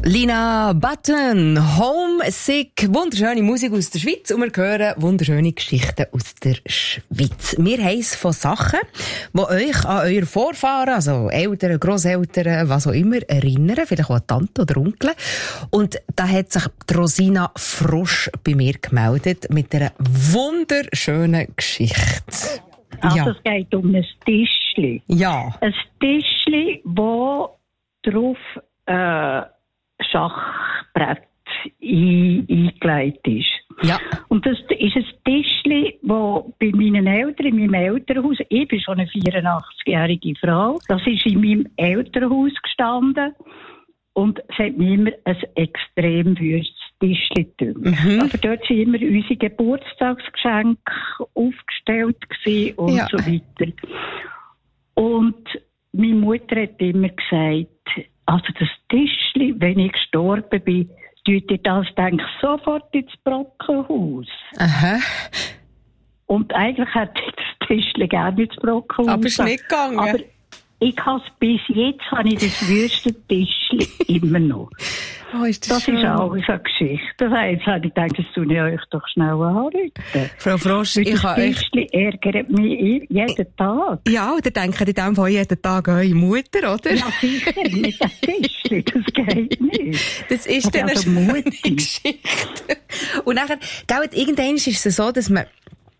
Lina Button, Homesick, wunderschöne Musik aus der Schweiz und wir hören wunderschöne Geschichten aus der Schweiz. Wir haben es von Sachen, die euch an eure Vorfahren, also Eltern, Grosseltern, was auch immer, erinnern, vielleicht auch an Tante oder Onkel. Und da hat sich die Rosina Frosch bei mir gemeldet mit einer wunderschönen Geschichte. Also es geht um ein Tischli. Ja. Ein Tischli, wo drauf Schachbrett eingelegt ist. Ja. Und das ist ein Tischli, wo bei meinen Eltern, in meinem Elternhaus, ich bin schon eine 84-jährige Frau, das ist in meinem Elternhaus gestanden und es hat mir immer ein extrem wüstes Tischli getan. Aber dort sind immer unsere Geburtstagsgeschenke aufgestellt gewesen und so weiter. Und meine Mutter hat immer gesagt, also das Tischli, wenn ich gestorben bin, tut ihr das, denke ich, sofort ins Brockenhaus. Aha. Und eigentlich hätte ich das Tischli gerne ins Brockenhaus. Aber es ist nicht gegangen. Aber ich habe bis jetzt habe ich das wüste Tischli immer noch. Oh, ist das schön. Ist auch eine Geschichte. Jetzt habe ich gedacht, das tue ich euch doch schnell anrufen. Frau Frosch, ich habe euch... Das Tischli ärgert mich jeden Tag. Ja, oder denken in dem Fall jeden Tag an eure Mutter, oder? Ja, sicher, mit dem Tischli, das geht nicht. Das ist dann also eine schöne Geschichte. Und nachher, irgendwann ist es so, dass man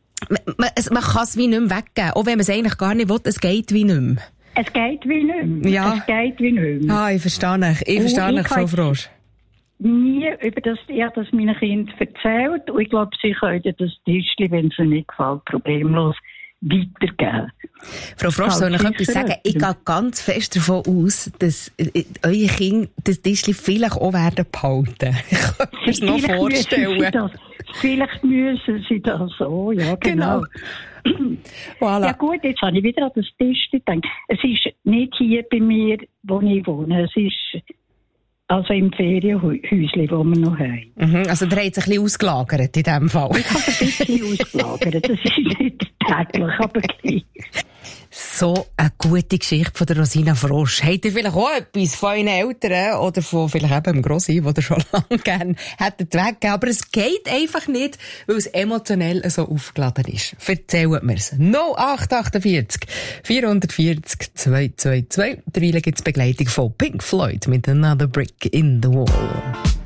kann es wie nicht mehr weggeben. Auch wenn man es eigentlich gar nicht will, es geht wie nicht mehr. Es geht wie nicht mehr. Ja. Es geht wie nicht mehr. Ah, ich verstehe dich. Ich verstehe dich, Frau Frosch. Nie über das, das meinen Kindern erzählt. Und ich glaube, sie können das Tischli, wenn es ihnen nicht gefällt, problemlos weitergeben. Frau Frosch, soll ich etwas sagen? Ich gehe ganz fest davon aus, dass eure Kinder das Tischli vielleicht auch werden behalten. Ich kann mir das noch vorstellen. Vielleicht müssen sie das so, ja, genau. Voilà. Ja gut, jetzt habe ich wieder an das Tischli gedacht. Es ist nicht hier bei mir, wo ich wohne. Es ist also im Ferienhäuschen, wo wir noch haben. Also der hat sich ein bisschen ausgelagert in diesem Fall. Ich habe ein bisschen ausgelagert. Das ist nicht täglich, aber gleich. So eine gute Geschichte von der Rosina Frosch. Habt ihr vielleicht auch etwas von euren Eltern oder von vielleicht eben dem Grossi, der ihr schon lange gerne hättet weggegeben? Aber es geht einfach nicht, weil es emotionell so aufgeladen ist. Erzählt mir's. 0848 440 222. Derweil gibt's Begleitung von Pink Floyd mit Another Brick in the Wall.